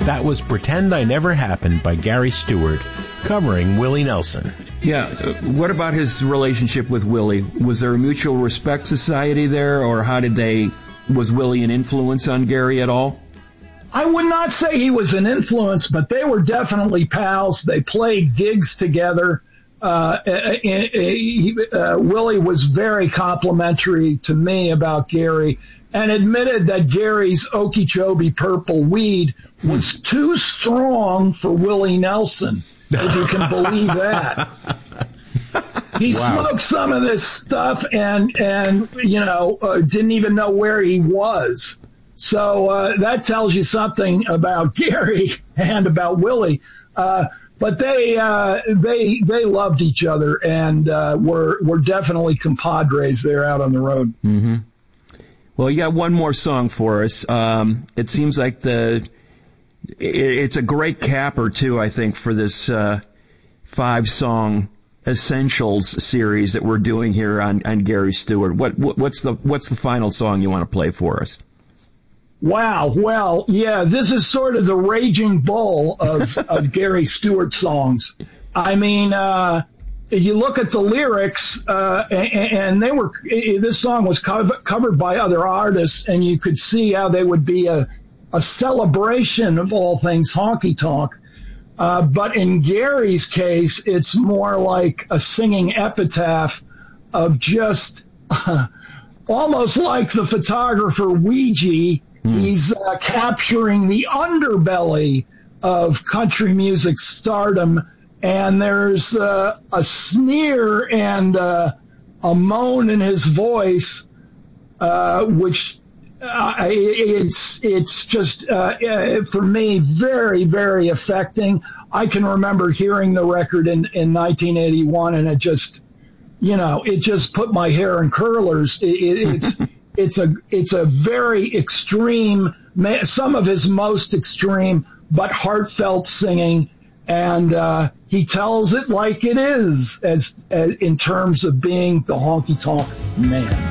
That was Pretend I Never Happened by Gary Stewart, covering Willie Nelson. Yeah, what about his relationship with Willie? Was there a mutual respect society there, or was Willie an influence on Gary at all? I would not say he was an influence, but they were definitely pals. They played gigs together. Willie was very complimentary to me about Gary and admitted that Gary's Okeechobee Purple weed was too strong for Willie Nelson, if you can believe that. He smoked some of this stuff and didn't even know where he was. So that tells you something about Gary and about Willie. But they loved each other and were definitely compadres there out on the road. Mm-hmm. Well, you got one more song for us. It seems like it's a great capper too, I think, for this 5-song Essentials series that we're doing here on Gary Stewart. What's the final song you want to play for us? Wow. Well, yeah, this is sort of the raging bull of Gary Stewart songs. I mean, you look at the lyrics, and this song was covered by other artists, and you could see how they would be a celebration of all things honky-tonk. But in Gary's case, it's more like a singing epitaph of just almost like the photographer Ouija. He's capturing the underbelly of country music stardom, and there's a sneer and a moan in his voice, which it's just for me very, very affecting. I can remember hearing the record in 1981, and it just put my hair in curlers. It's a very extreme, some of his most extreme, but heartfelt singing, and he tells it like it is, as in terms of being the honky-tonk man.